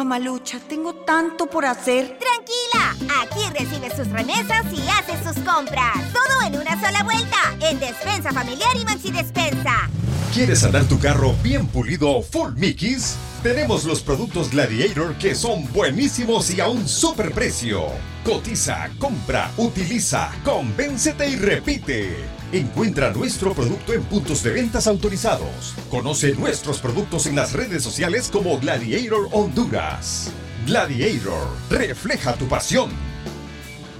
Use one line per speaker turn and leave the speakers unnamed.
Malucha, tengo tanto por hacer.
¡Tranquila! Aquí recibes sus remesas y haces sus compras. Todo en una sola vuelta. En Despensa Familiar y Maxi Despensa.
¿Quieres andar tu carro bien pulido full Mickeys? Tenemos los productos Gladiator que son buenísimos y a un super precio. Cotiza, compra, utiliza, convéncete y repite. Encuentra nuestro producto en puntos de ventas autorizados. Conoce nuestros productos en las redes sociales como Gladiator Honduras. Gladiator, refleja tu pasión.